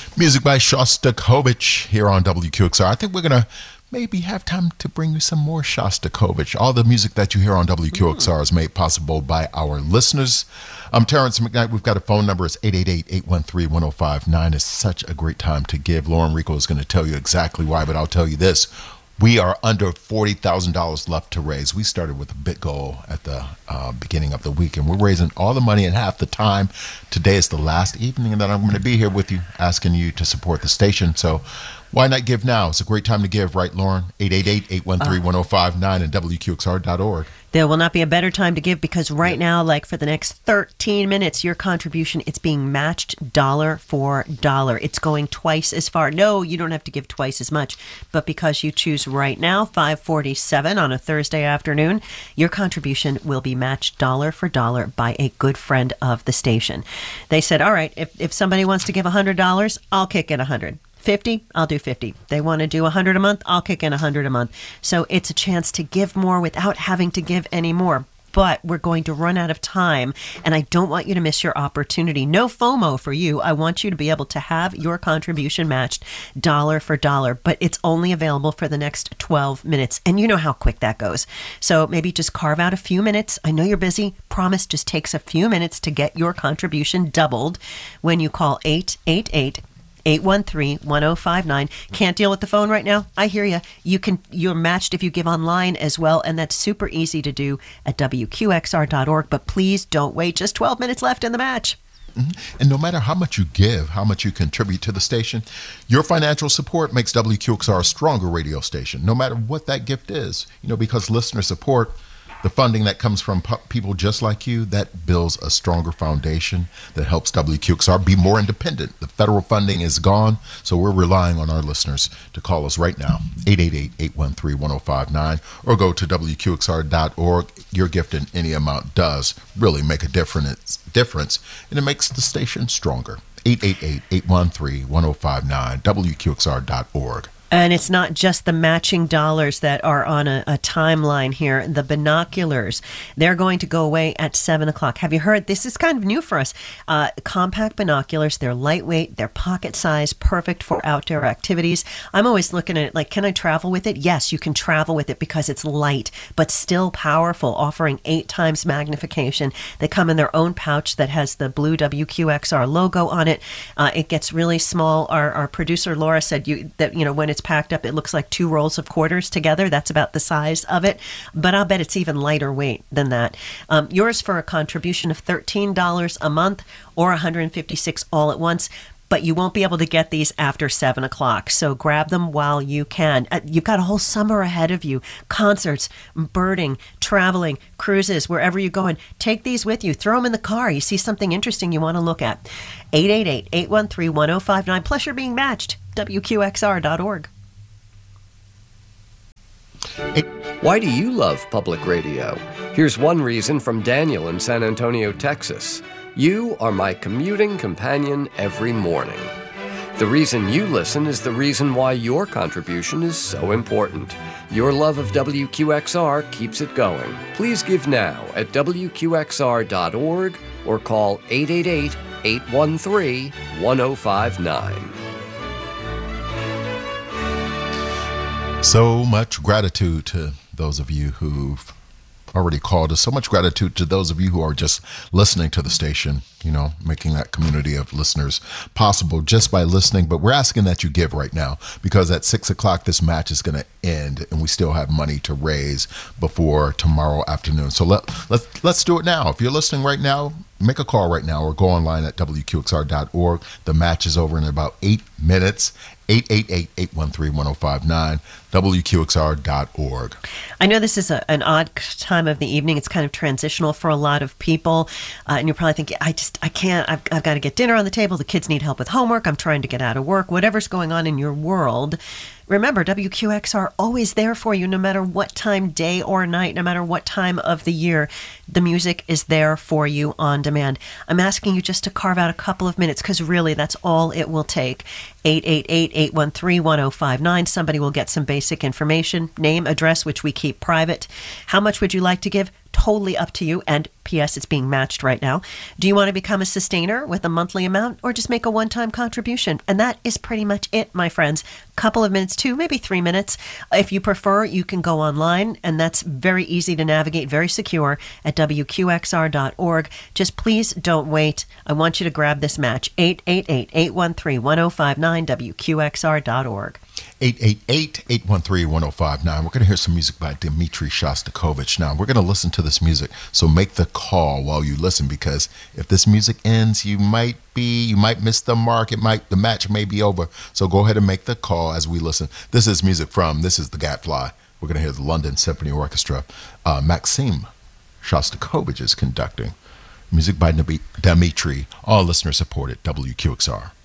Music by Shostakovich here on WQXR. I think we're going to maybe have time to bring you some more Shostakovich. All the music that you hear on WQXR is made possible by our listeners. I'm Terrence McKnight. We've got a phone number. It's 888-813-1059. It's such a great time to give. Lauren Rico is going to tell you exactly why, but I'll tell you this. We are under $40,000 left to raise. We started with a big goal at the beginning of the week, and we're raising all the money in half the time. Today is the last evening that I'm going to be here with you, asking you to support the station. So why not give now? It's a great time to give, right, Lauren? 888-813-1059 and WQXR.org. There will not be a better time to give because right now, like for the next 13 minutes, your contribution, it's being matched dollar for dollar. It's going twice as far. No, you don't have to give twice as much, but because you choose right now, 547 on a Thursday afternoon, your contribution will be matched dollar for dollar by a good friend of the station. They said, all right, if somebody wants to give $100, I'll kick in $100. 50, I'll do 50. They want to do 100 a month, I'll kick in 100 a month. So it's a chance to give more without having to give any more. But we're going to run out of time, and I don't want you to miss your opportunity. No FOMO for you. I want you to be able to have your contribution matched dollar for dollar, but it's only available for the next 12 minutes. And you know how quick that goes. So maybe just carve out a few minutes. I know you're busy. Promise just takes a few minutes to get your contribution doubled when you call 888-813-1059. Can't deal with the phone right now? I hear you. You're matched if you give online as well, and that's super easy to do at WQXR.org. But please don't wait. Just 12 minutes left in the match. Mm-hmm. And no matter how much you give, how much you contribute to the station, your financial support makes WQXR a stronger radio station, no matter what that gift is. You know, because listener support, the funding that comes from people just like you, that builds a stronger foundation that helps WQXR be more independent. The federal funding is gone, so we're relying on our listeners to call us right now, 888-813-1059, or go to WQXR.org. Your gift in any amount does really make a difference, and it makes the station stronger. 888-813-1059, WQXR.org. And it's not just the matching dollars that are on a timeline here. The binoculars, they're going to go away at 7 o'clock. Have you heard? This is kind of new for us. Compact binoculars, they're lightweight, they're pocket size, perfect for outdoor activities. I'm always looking at it like, can I travel with it? Yes, you can travel with it because it's light, but still powerful, offering 8 times magnification. They come in their own pouch that has the blue WQXR logo on it. It gets really small. Our producer, Laura, said that when it's packed up, it looks like 2 rolls of quarters together. That's about the size of it, but I'll bet it's even lighter weight than that. Yours for a contribution of $13 a month or $156 all at once, but you won't be able to get these after 7 o'clock. So grab them while you can. You've got a whole summer ahead of you. Concerts, birding, traveling, cruises, wherever you're going. Take these with you. Throw them in the car. You see something interesting you want to look at. 888-813-1059. Plus you're being matched. WQXR.org. Why do you love public radio? Here's one reason from Daniel in San Antonio, Texas. You are my commuting companion every morning. The reason you listen is the reason why your contribution is so important. Your love of WQXR keeps it going. Please give now at WQXR.org or call 888-813-1059. So much gratitude to those of you who've already called us. So much gratitude to those of you who are just listening to the station, making that community of listeners possible just by listening. But we're asking that you give right now because at 6 o'clock, this match is going to end and we still have money to raise before tomorrow afternoon. So let's do it now. If you're listening right now, make a call right now or go online at WQXR.org. The match is over in about 8 minutes. 888-813-1059, WQXR.org. I know this is an odd time of the evening. It's kind of transitional for a lot of people. And you're probably thinking, I can't, I've got to get dinner on the table. The kids need help with homework. I'm trying to get out of work. Whatever's going on in your world. Remember, WQXR always there for you no matter what time, day or night, no matter what time of the year. The music is there for you on demand. I'm asking you just to carve out a couple of minutes because really that's all it will take. 888-813-1059. Somebody will get some basic information, name, address, which we keep private. How much would you like to give? Totally up to you, and P.S. It's being matched right now. Do you want to become a sustainer with a monthly amount or just make a one-time contribution? And that is pretty much it, my friends. Couple of minutes, 2, maybe 3 minutes. If you prefer, you can go online, and that's very easy to navigate, very secure at WQXR.org. Just please don't wait. I want you to grab this match. 888-813-1059, WQXR.org. 888-813-1059. We're going to hear some music by Dmitri Shostakovich. Now, we're going to listen to this music, so make the call while you listen, because if this music ends, you might miss the mark. The match may be over. So go ahead and make the call as we listen. This is the Gadfly. We're going to hear the London Symphony Orchestra. Maxim Shostakovich is conducting. Music by Dmitri, all listener supported, WQXR.